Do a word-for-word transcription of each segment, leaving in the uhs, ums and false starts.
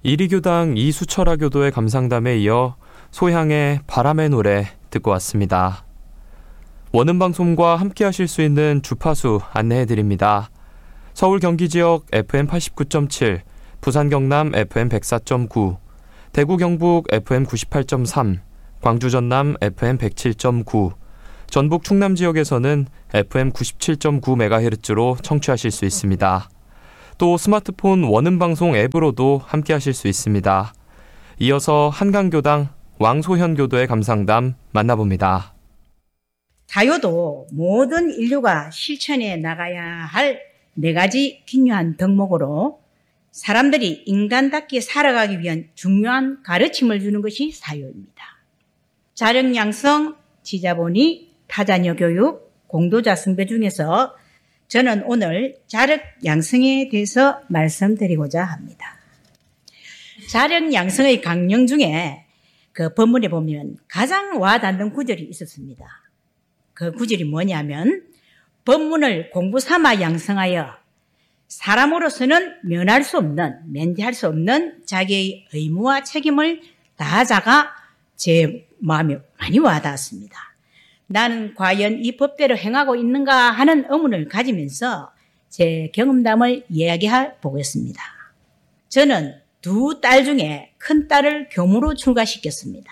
이리교당 이수철아 교도의 감상담에 이어 소향의 바람의 노래 듣고 왔습니다. 원음방송과 함께 하실 수 있는 주파수 안내해드립니다. 서울 경기 지역 에프엠 팔십구 점 칠, 부산 경남 에프엠 백사 점 구, 대구 경북 에프엠 구십팔 점 삼, 광주 전남 에프엠 백칠 점 구, 전북 충남 지역에서는 에프엠 구십칠 점 구 메가헤르츠로 청취하실 수 있습니다. 또 스마트폰 원음방송 앱으로도 함께 하실 수 있습니다. 이어서 한강교당 왕소현 교도의 감상담 만나봅니다. 자유도 모든 인류가 실천해 나가야 할 네 가지 중요한 덕목으로 사람들이 인간답게 살아가기 위한 중요한 가르침을 주는 것이 사유입니다. 자력양성, 지자본의, 타자녀 교육, 공도자 숭배 중에서 저는 오늘 자력양성에 대해서 말씀드리고자 합니다. 자력양성의 강령 중에 그 본문에 보면 가장 와닿는 구절이 있었습니다. 그 구절이 뭐냐면 법문을 공부 삼아 양성하여 사람으로서는 면할 수 없는, 면제할 수 없는 자기의 의무와 책임을 다하자가 제 마음에 많이 와닿았습니다. 나는 과연 이 법대로 행하고 있는가 하는 의문을 가지면서 제 경험담을 이야기해 보겠습니다. 저는 두 딸 중에 큰 딸을 교무로 출가시켰습니다.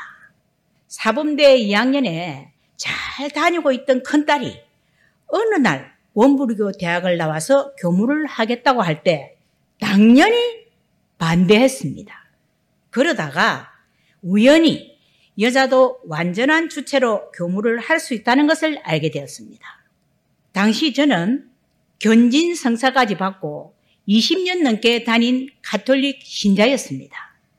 사범대 이 학년에 잘 다니고 있던 큰 딸이 어느 날 원불교 대학을 나와서 교무를 하겠다고 할 때 당연히 반대했습니다. 그러다가 우연히 여자도 완전한 주체로 교무를 할 수 있다는 것을 알게 되었습니다. 당시 저는 견진 성사까지 받고 이십 년 넘게 다닌 가톨릭 신자였습니다.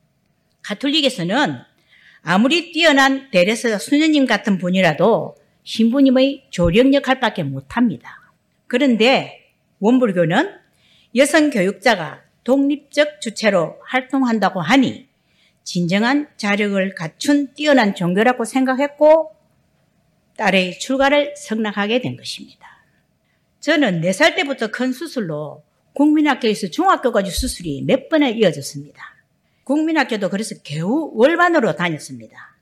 가톨릭에서는 아무리 뛰어난 데레스 수녀님 같은 분이라도 신부님의 조력 역할밖에 못합니다. 그런데 원불교는 여성 교육자가 독립적 주체로 활동한다고 하니 진정한 자력을 갖춘 뛰어난 종교라고 생각했고 딸의 출가를 승낙하게 된 것입니다. 저는 네 살 때부터 큰 수술로 국민학교에서 중학교까지 수술이 몇 번에 이어졌습니다. 국민학교도 그래서 겨우 월반으로 다녔습니다.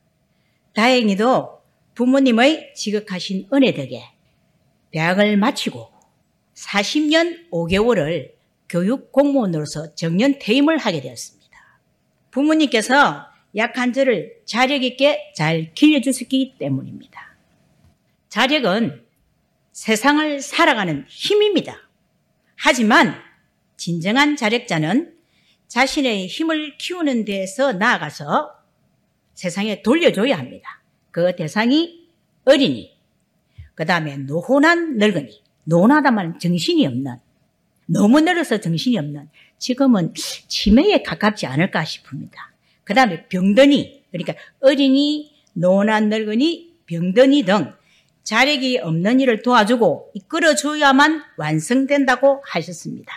다행히도 부모님의 지극하신 은혜 덕에 대학을 마치고 사십 년 오 개월을 교육 공무원으로서 정년 퇴임을 하게 되었습니다. 부모님께서 약한 저를 자력 있게 잘 길러주셨기 때문입니다. 자력은 세상을 살아가는 힘입니다. 하지만 진정한 자력자는 자신의 힘을 키우는 데에서 나아가서 세상에 돌려줘야 합니다. 그 대상이 어린이, 그 다음에 노혼한 늙은이, 노혼하다만 정신이 없는, 너무 늙어서 정신이 없는, 지금은 치매에 가깝지 않을까 싶습니다. 그 다음에 병든이, 그러니까 어린이, 노혼한 늙은이, 병든이 등 자력이 없는 일을 도와주고 이끌어줘야만 완성된다고 하셨습니다.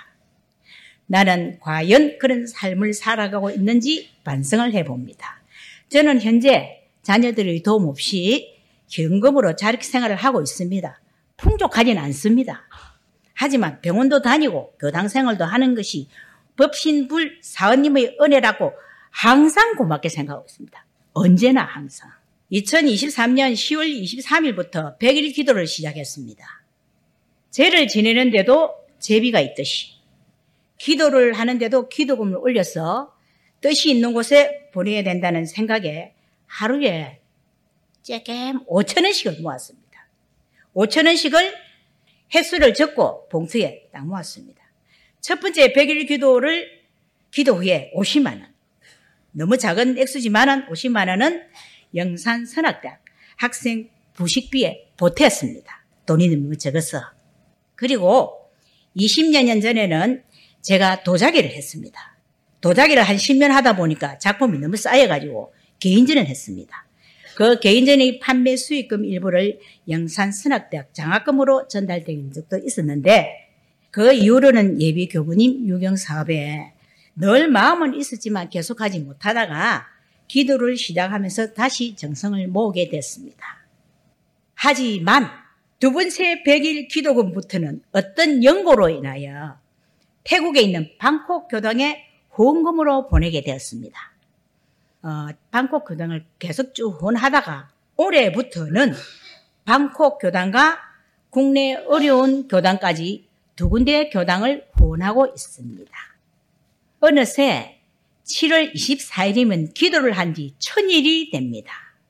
나는 과연 그런 삶을 살아가고 있는지 반성을 해봅니다. 저는 현재 자녀들의 도움 없이 현금으로 자력 생활을 하고 있습니다. 풍족하지는 않습니다. 하지만 병원도 다니고 교당 생활도 하는 것이 법신불 사원님의 은혜라고 항상 고맙게 생각하고 있습니다. 언제나 항상. 이천이십삼 년 시월 이십삼일부터 백 일 기도를 시작했습니다. 제를 지내는데도 제비가 있듯이 기도를 하는데도 기도금을 올려서 뜻이 있는 곳에 보내야 된다는 생각에 하루에 째겜 오천 원씩을 모았습니다. 오천 원씩을 횟수를 적고 봉투에 딱 모았습니다. 첫 번째 백 일 기도를 기도 후에 오십만 원. 너무 작은 액수지만 오십만 원은 영산선악대학 학생 부식비에 보탰습니다. 돈이 너무 적어서. 그리고 이십여 년 전에는 제가 도자기를 했습니다. 도자기를 한 십 년 하다 보니까 작품이 너무 쌓여가지고 개인전을 했습니다. 그 개인전의 판매 수익금 일부를 영산선악대학 장학금으로 전달된 적도 있었는데 그 이후로는 예비 교부님 유경 사업에 늘 마음은 있었지만 계속하지 못하다가 기도를 시작하면서 다시 정성을 모으게 됐습니다. 하지만 두 번째 백 일 기도금부터는 어떤 연고로 인하여 태국에 있는 방콕 교당에 후원금으로 보내게 되었습니다. 어, 방콕 교당을 계속 쭉 후원하다가 올해부터는 방콕 교당과 국내 어려운 교당까지 두 군데의 교당을 후원하고 있습니다. 어느새 칠월 이십사일이면 기도를 한 지 천일이 됩니다.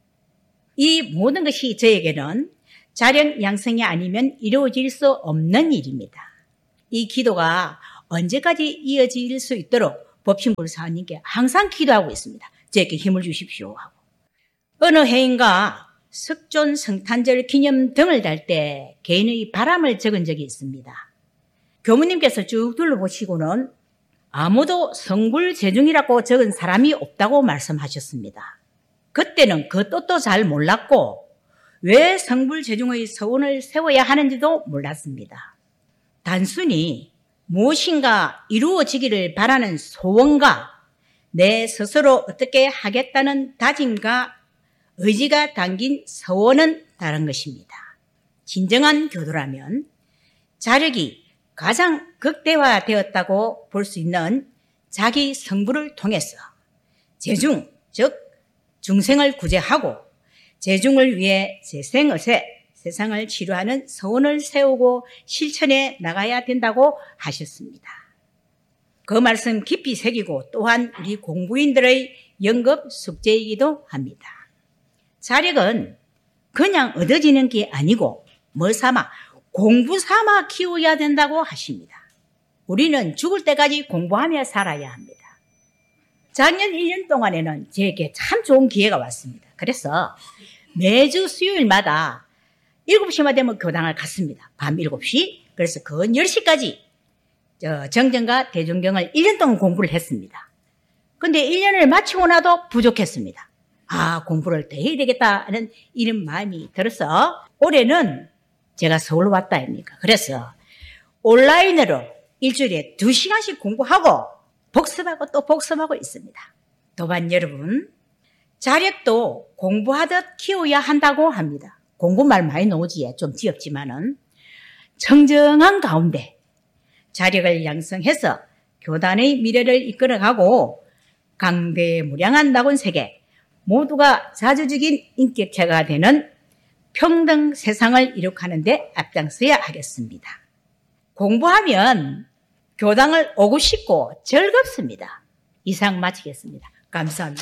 이 모든 것이 저에게는 자력 양성이 아니면 이루어질 수 없는 일입니다. 이 기도가 언제까지 이어질 수 있도록 법신불사님께 항상 기도하고 있습니다. 저에게 힘을 주십시오 하고. 어느 해인가 석존 성탄절 기념 등을 달 때 개인의 바람을 적은 적이 있습니다. 교무님께서 쭉 둘러보시고는 아무도 성불재중이라고 적은 사람이 없다고 말씀하셨습니다. 그때는 그 뜻도 잘 몰랐고 왜 성불재중의 서원을 세워야 하는지도 몰랐습니다. 단순히 무엇인가 이루어지기를 바라는 소원과 내 스스로 어떻게 하겠다는 다짐과 의지가 담긴 서원은 다른 것입니다. 진정한 교도라면 자력이 가장 극대화되었다고 볼 수 있는 자기 성불을 통해서 재중, 즉 중생을 구제하고 재중을 위해 재생의세, 세상을 치료하는 서원을 세우고 실천해 나가야 된다고 하셨습니다. 그 말씀 깊이 새기고 또한 우리 공부인들의 연급 숙제이기도 합니다. 자력은 그냥 얻어지는 게 아니고 뭐 삼아 공부 삼아 키워야 된다고 하십니다. 우리는 죽을 때까지 공부하며 살아야 합니다. 작년 일 년 동안에는 제게 참 좋은 기회가 왔습니다. 그래서 매주 수요일마다 일곱 시만 되면 교당을 갔습니다. 밤 일곱 시. 그래서 근 열 시까지 정전과 대종경을 일 년 동안 공부를 했습니다. 근데 일 년을 마치고 나도 부족했습니다. 아, 공부를 더 해야 되겠다 하는 이런 마음이 들어서 올해는 제가 서울로 왔다 아닙니까? 그래서 온라인으로 일주일에 두 시간씩 공부하고 복습하고 또 복습하고 있습니다. 또한 여러분, 자력도 공부하듯 키워야 한다고 합니다. 공부말 많이 나오지, 좀 귀엽지만은 청정한 가운데 자력을 양성해서 교단의 미래를 이끌어가고 강대무량한 낙원세계 모두가 자주적인 인격체가 되는 평등 세상을 이룩하는 데 앞장서야 하겠습니다. 공부하면 교당을 오고 싶고 즐겁습니다. 이상 마치겠습니다. 감사합니다.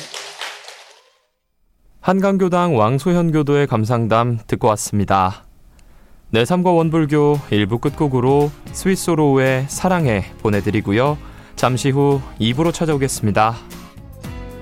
한강교당 왕소현교도의 감상담 듣고 왔습니다. 내 삶과 원불교 일 부 끝곡으로 스위스로우의 사랑해 보내드리고요. 잠시 후 이 부로 찾아오겠습니다.